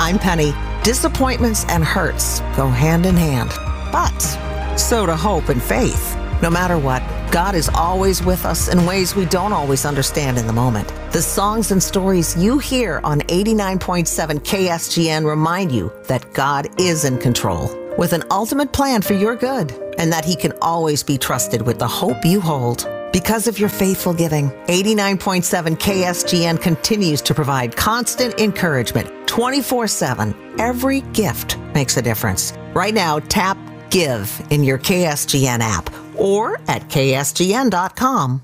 I'm Penny. Disappointments and hurts go hand in hand, but so do hope and faith. No matter what, God is always with us in ways we don't always understand in the moment. The songs and stories you hear on 89.7 KSGN remind you that God is in control, with an ultimate plan for your good, and that He can always be trusted with the hope you hold. Because of your faithful giving, 89.7 KSGN continues to provide constant encouragement 24/7. Every gift makes a difference. Right now, tap Give in your KSGN app or at ksgn.com.